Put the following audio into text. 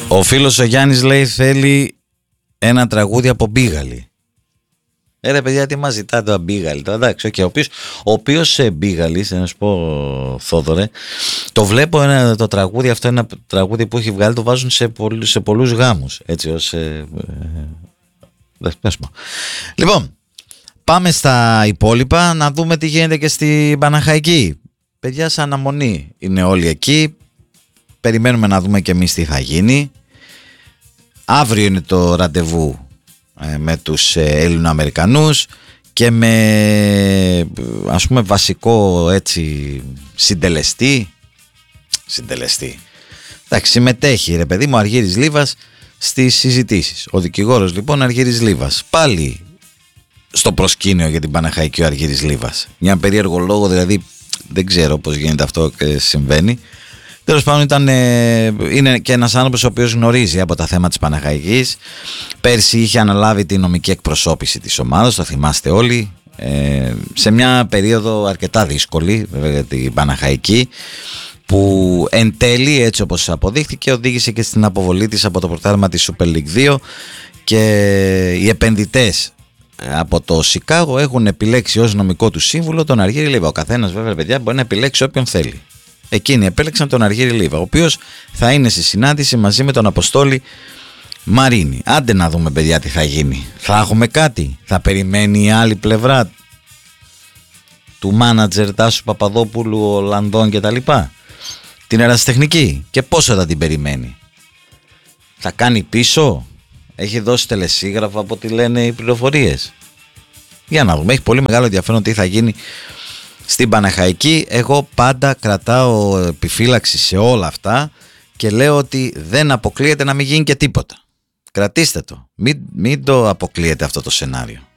Ο φίλος ο Γιάννης λέει θέλει ένα τραγούδι από Μπίγαλη. Ρε παιδιά, τι μας ζητάτε από Μπίγαλη. Εντάξει, okay. Ο οποίος Μπίγαλης, να σου πω Θόδωρε, το βλέπω το τραγούδι αυτό, ένα τραγούδι που έχει βγάλει, το βάζουν σε πολλούς γάμους. Έτσι ως... Λοιπόν, πάμε στα υπόλοιπα να δούμε τι γίνεται και στην Παναχαϊκή. Παιδιά, σαν αναμονή είναι όλοι εκεί. Περιμένουμε να δούμε και εμείς τι θα γίνει. Αύριο είναι το ραντεβού με τους Έλληνο-Αμερικανούς και με, ας πούμε, βασικό έτσι συντελεστή. Εντάξει, συμμετέχει ρε παιδί μου ο Αργύρης Λίβας στις συζητήσεις. Ο δικηγόρος λοιπόν Αργύρης Λίβας. Πάλι στο προσκήνιο για την Παναχαϊκή ο Αργύρης Λίβας. Μια περίεργο λόγο, δηλαδή δεν ξέρω πώς γίνεται αυτό και συμβαίνει. Τέλος πάντων είναι και ένας άνθρωπος ο οποίος γνωρίζει από τα θέματα της Παναχαϊκής. Πέρσι είχε αναλάβει τη νομική εκπροσώπηση της ομάδας, το θυμάστε όλοι, σε μια περίοδο αρκετά δύσκολη βέβαια για την Παναχαϊκή, που εν τέλει, έτσι όπως αποδείχθηκε, οδήγησε και στην αποβολή της από το πρωτάθλημα της Super League 2 και οι επενδυτές από το Σικάγο έχουν επιλέξει ως νομικό του σύμβουλο τον Αργύρη Λίβα. Ο καθένας βέβαια παιδιά μπορεί να επιλέξει όποιον θέλει. Εκείνοι επέλεξαν τον Αργύρη Λίβα, ο οποίος θα είναι στη συνάντηση μαζί με τον Αποστόλη Μαρίνη. Άντε να δούμε παιδιά τι θα γίνει. Θα έχουμε κάτι, θα περιμένει η άλλη πλευρά του μάνατζερ Τάσου Παπαδόπουλου, Ολλανδών κτλ. Την ερασιτεχνική, και πόσο θα την περιμένει. Θα κάνει πίσω, έχει δώσει τελεσίγραφο από ό,τι λένε οι πληροφορίες. Για να δούμε, έχει πολύ μεγάλο ενδιαφέρον τι θα γίνει στην Παναχαϊκή. Εγώ πάντα κρατάω επιφύλαξη σε όλα αυτά και λέω ότι δεν αποκλείεται να μην γίνει και τίποτα. Κρατήστε το, μην το αποκλείετε αυτό το σενάριο.